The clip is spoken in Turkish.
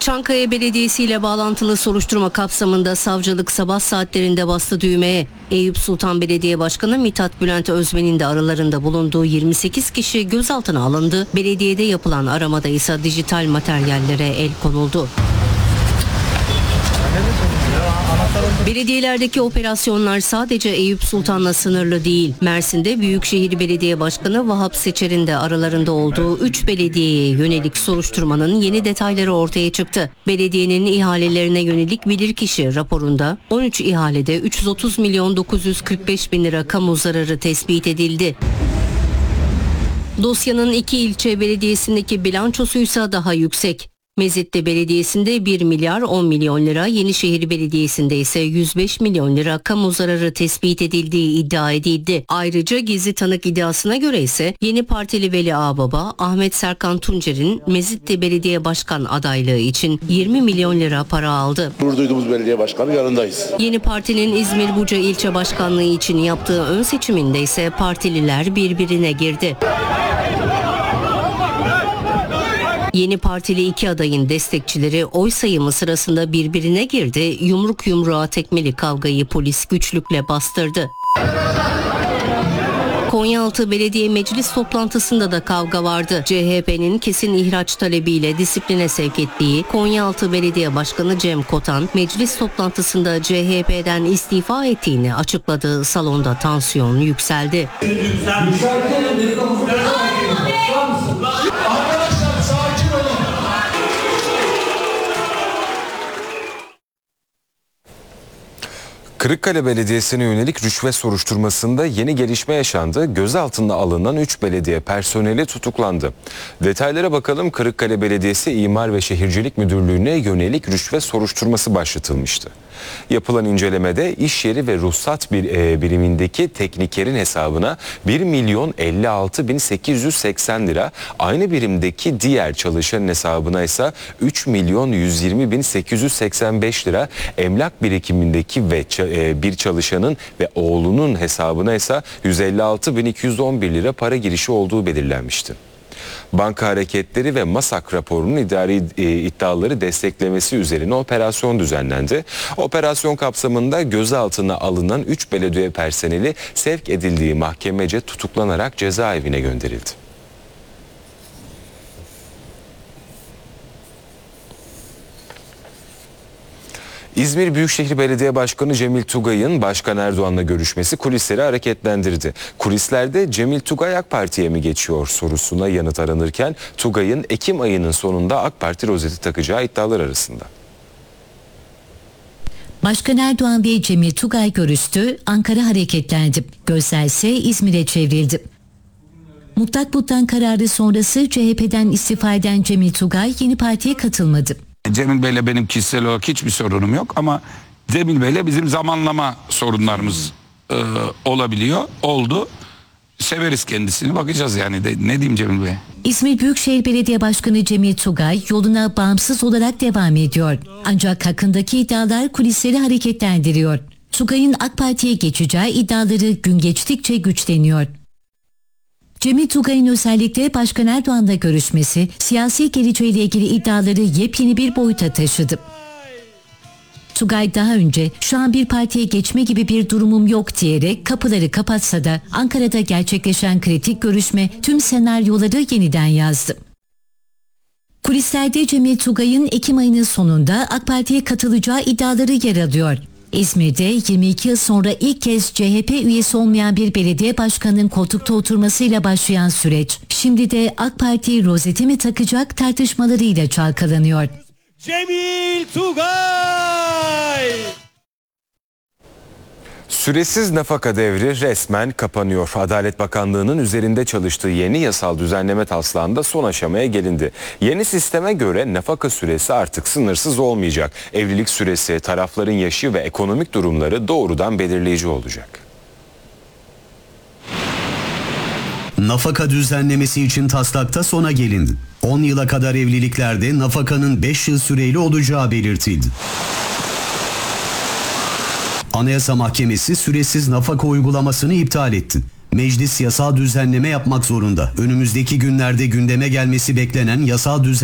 Çankaya Belediyesi ile bağlantılı soruşturma kapsamında savcılık sabah saatlerinde bastı düğmeye. Eyüp Sultan Belediye Başkanı Mithat Bülent Özmen'in de aralarında bulunduğu 28 kişi gözaltına alındı. Belediyede yapılan aramada ise dijital materyallere el konuldu. Belediyelerdeki operasyonlar sadece Eyüp Sultan'la sınırlı değil. Mersin'de Büyükşehir Belediye Başkanı Vahap Seçer'in de aralarında olduğu 3 belediyeye yönelik soruşturmanın yeni detayları ortaya çıktı. Belediyenin ihalelerine yönelik bilirkişi raporunda 13 ihalede 330 milyon 945 bin lira kamu zararı tespit edildi. Dosyanın 2 ilçe belediyesindeki bilançosuysa daha yüksek. Mezitli Belediyesi'nde 1 milyar 10 milyon lira, Yenişehir Belediyesi'nde ise 105 milyon lira kamu zararı tespit edildiği iddia edildi. Ayrıca gizli tanık iddiasına göre ise Yeni Partili Veli Ağbaba, Ahmet Serkan Tuncer'in Mezitli Belediye Başkan adaylığı için 20 milyon lira para aldı. Gurur duyduğumuz belediye başkanı yanındayız. Yeni Parti'nin İzmir Buca ilçe başkanlığı için yaptığı ön seçiminde ise partililer birbirine girdi. Yeni Partili 2 adayın destekçileri oy sayımı sırasında birbirine girdi. Yumruk yumruğa tekmeli kavgayı polis güçlükle bastırdı. Konyaaltı Belediye Meclis toplantısında da kavga vardı. CHP'nin kesin ihraç talebiyle disipline sevk ettiği Konyaaltı Belediye Başkanı Cem Kotan, meclis toplantısında CHP'den istifa ettiğini açıkladığı salonda tansiyon yükseldi. Kırıkkale Belediyesi'ne yönelik rüşvet soruşturmasında yeni gelişme yaşandı. Gözaltına alınan 3 belediye personeli tutuklandı. Detaylara bakalım. Kırıkkale Belediyesi İmar ve Şehircilik Müdürlüğü'ne yönelik rüşvet soruşturması başlatılmıştı. Yapılan incelemede iş yeri ve ruhsat birimindeki teknikerin hesabına 1 milyon 56 bin 880 lira, aynı birimdeki diğer çalışanın hesabına ise 3 milyon 120 bin 885 lira, emlak birikimindeki ve bir çalışanın ve oğlunun hesabına ise 156 bin 211 lira para girişi olduğu belirlenmişti. Banka hareketleri ve MASAK raporunun idari iddiaları desteklemesi üzerine operasyon düzenlendi. Operasyon kapsamında gözaltına alınan 3 belediye personeli sevk edildiği mahkemece tutuklanarak cezaevine gönderildi. İzmir Büyükşehir Belediye Başkanı Cemil Tugay'ın Başkan Erdoğan'la görüşmesi kulisleri hareketlendirdi. Kulislerde Cemil Tugay AK Parti'ye mi geçiyor sorusuna yanıt aranırken Tugay'ın Ekim ayının sonunda AK Parti rozeti takacağı iddialar arasında. Başkan Erdoğan ve Cemil Tugay görüştü, Ankara hareketlendi. Gözler ise İzmir'e çevrildi. Mutlak buttan kararı sonrası CHP'den istifa eden Cemil Tugay yeni partiye katılmadı. Cemil Bey'le benim kişisel olarak hiçbir sorunum yok ama Cemil Bey'le bizim zamanlama sorunlarımız oldu. Severiz kendisini, bakacağız yani ne diyeyim Cemil Bey. İzmir Büyükşehir Belediye Başkanı Cemil Tugay yoluna bağımsız olarak devam ediyor. Ancak hakkındaki iddialar kulisleri hareketlendiriyor. Tugay'ın AK Parti'ye geçeceği iddiaları gün geçtikçe güçleniyor. Cemil Tugay'ın özellikle Başkan Erdoğan'la görüşmesi siyasi geleceğiyle ilgili iddiaları yepyeni bir boyuta taşıdı. Tugay daha önce şu an bir partiye geçme gibi bir durumum yok diyerek kapıları kapatsa da Ankara'da gerçekleşen kritik görüşme tüm senaryoları yeniden yazdı. Kulislerde Cemil Tugay'ın Ekim ayının sonunda AK Parti'ye katılacağı iddiaları yer alıyor. İzmir'de 22 yıl sonra ilk kez CHP üyesi olmayan bir belediye başkanının koltukta oturmasıyla başlayan süreç, şimdi de AK Parti rozeti mi takacak tartışmalarıyla çalkalanıyor. Cemil Tugay! Süresiz nafaka devri resmen kapanıyor. Adalet Bakanlığı'nın üzerinde çalıştığı yeni yasal düzenleme taslağında son aşamaya gelindi. Yeni sisteme göre nafaka süresi artık sınırsız olmayacak. Evlilik süresi, tarafların yaşı ve ekonomik durumları doğrudan belirleyici olacak. Nafaka düzenlemesi için taslakta sona gelindi. 10 yıla kadar evliliklerde nafakanın 5 yıl süreli olacağı belirtildi. Anayasa Mahkemesi süresiz nafaka uygulamasını iptal etti. Meclis yasal düzenleme yapmak zorunda. Önümüzdeki günlerde gündeme gelmesi beklenen yasal düzenleme